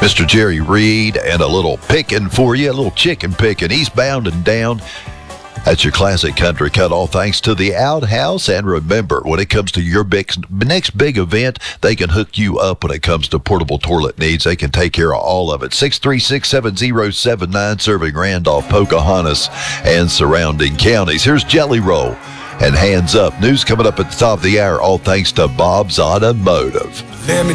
Mr. Jerry Reed, and a little picking for you, a little chicken picking, eastbound and down. That's your classic country cut, all thanks to the Outhouse. And remember, when it comes to your next big event, they can hook you up when it comes to portable toilet needs. They can take care of all of it. 636-7079, serving Randolph, Pocahontas, and surrounding counties. Here's Jelly Roll and Hands Up. News coming up at the top of the hour, all thanks to Bob's Automotive.